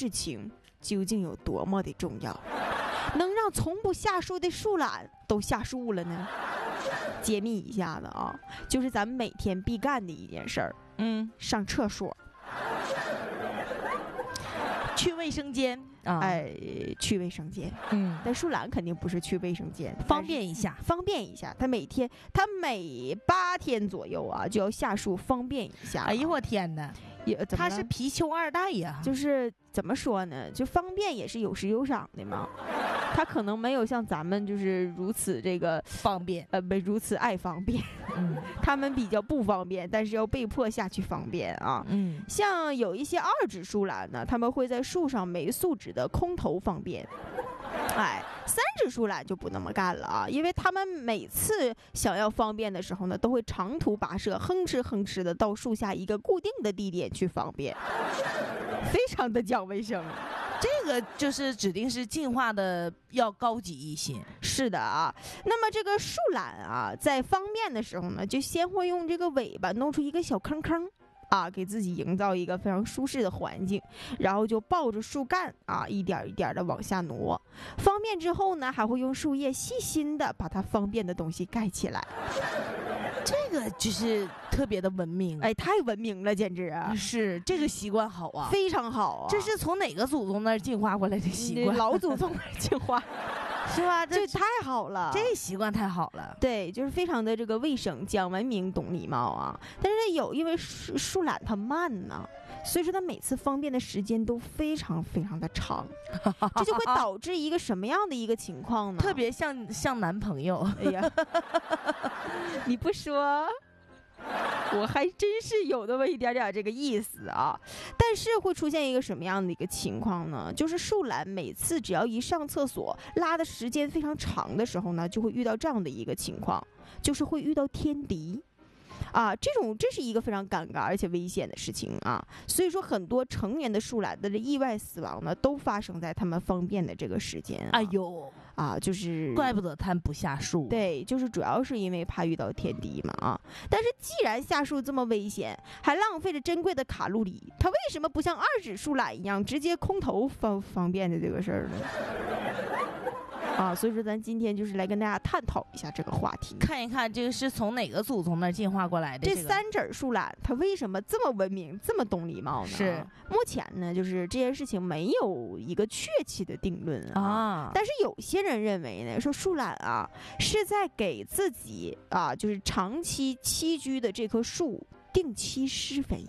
事情究竟有多么的重要，能让从不下树的树懒都下树了呢？揭秘一下子啊，就是咱们每天必干的一件事儿，上厕所。 去卫生间啊，去卫生间。但树懒肯定不是去卫生间， 方便一下。 他每8天左右啊就要下树方便一下。 哎呦我天哪！他是貔貅2代呀， 就是怎么说呢？就方便也是有时有赏的嘛。他可能没有像咱们就是如此这个方便， 如此爱方便。他们比较不方便，但是要被迫下去方便啊。像有一些2指树懒呢，他们会在树上没素质的空投方便。3指树懒就不那么干了啊，因为他们每次想要方便的时候呢，都会长途跋涉，哼哧的到树下一个固定的地点去方便，非常的讲卫生。 这个就是指定是进化的要高级一些。 是的啊，那么这个树懒啊，在方便的时候呢，就先会用这个尾巴弄出一个小坑啊，给自己营造一个非常舒适的环境，然后就抱着树干啊，一点一点的往下挪。方便之后呢，还会用树叶细心的把它方便的东西盖起来。 这个就是特别的文明， 太文明了，简直啊！ 是这个习惯好啊， 非常好啊！ 这是从哪个祖宗那儿进化过来的习惯？ 老祖宗那儿进化。 是吧？ 这太好了， 这习惯太好了。 对，就是非常的这个卫生、讲文明、懂礼貌啊。但是因为树懒它慢呢，所以说它每次方便的时间都非常非常的长，这就会导致一个什么样的一个情况呢？ 特别像男朋友。 哎呀，你不说。我还真是有那么一点点这个意思啊，但是会出现一个什么样的一个情况呢？就是树懒每次只要一上厕所拉的时间非常长的时候呢，就会遇到这样的一个情况，就是会遇到天敌。啊，这是一个非常尴尬而且危险的事情啊，所以说很多成年的树懒的意外死亡呢，都发生在他们方便的这个时间。 哎呦， 就是怪不得他们不下树。 对，就是主要是因为怕遇到天敌嘛啊。但是既然下树这么危险，还浪费着珍贵的卡路里，它为什么不像2指树懒一样直接空投方便的这个事儿呢？所以说咱今天就是来跟大家探讨一下这个话题， 看一看这个是从哪个祖宗那儿进化过来的。 这3指树懒它为什么这么文明、这么懂礼貌呢？ 是目前呢，就是这件事情没有一个确切的定论啊。但是有些人认为呢，说树懒啊是在给自己啊，就是长期栖居的这棵树定期施肥。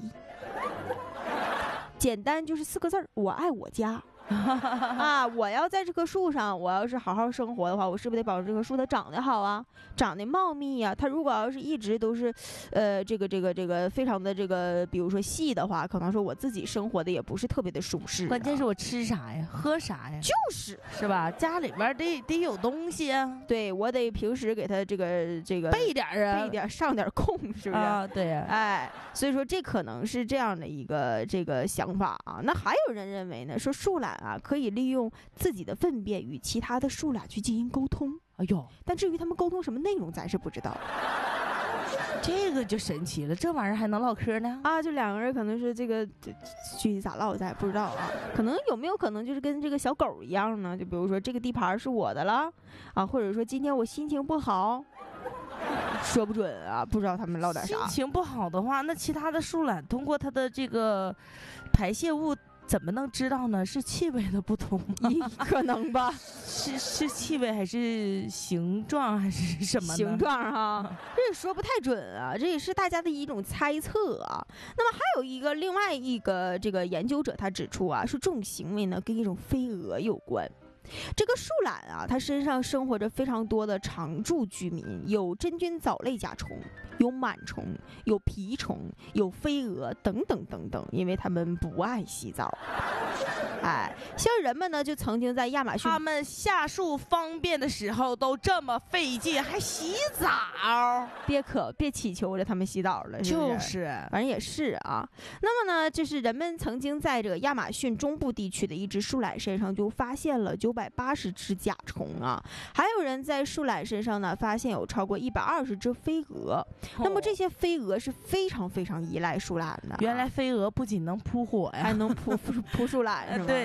简单就是4个字儿：我爱我家。我要在这棵树上，我要是好好生活的话，我是不是得保证这棵树它长得好啊，长得茂密啊？它如果要是一直都是，这个非常的这个，比如说细的话，可能说我自己生活的也不是特别的舒适。 关键是我吃啥呀，喝啥呀？ 是吧？家里边得有东西啊。 对，我得平时给它这个备点上点供，是不是啊？对呀。 所以说这可能是这样的一个这个想法啊。那还有人认为呢，说树懒可以利用自己的粪便与其他的树懒去进行沟通。 哎呦， 但至于他们沟通什么内容，咱是不知道。 这个就神奇了，这玩意儿还能唠嗑呢？ 就2个人可能是这个具体咋唠咱也不知道啊。可能有没有可能就是跟这个小狗一样呢？就比如说这个地盘是我的了或者说今天我心情不好。说不准啊，不知道他们唠点啥。 心情不好的话，那其他的树懒通过它的这个排泄物怎么能知道呢？是气味的不同吗？ 可能吧。 是气味还是形状还是什么呢？ 形状这也说不太准啊，这也是大家的一种猜测啊。那么还有另外一个这个研究者他指出说这种行为呢跟一种飞蛾有关。这个树懒它身上生活着非常多的常住居民，有真菌藻类甲虫，有螨虫，有蜱虫，有飞蛾等等等等，因为他们不爱洗澡。像人们呢就曾经在亚马逊， 他们下树方便的时候都这么费劲，还洗澡？ 别祈求着他们洗澡了，是不是？ 就是反正也是啊。那么呢，就是人们曾经在这个亚马逊中部地区的一只树懒身上就发现了980只甲虫还有人在树懒身上呢发现有超过120只飞蛾。那么这些飞蛾是非常非常依赖树懒的。 原来飞蛾不仅能扑火呀， 还能扑树懒，是吗？ 对。